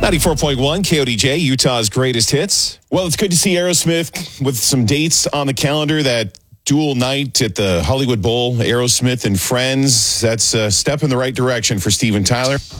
94.1 KODJ, Utah's greatest hits. Well, it's good to see Aerosmith with some dates on the calendar. That dual night at the Hollywood Bowl, Aerosmith and Friends. That's a step in the right direction for Steven Tyler.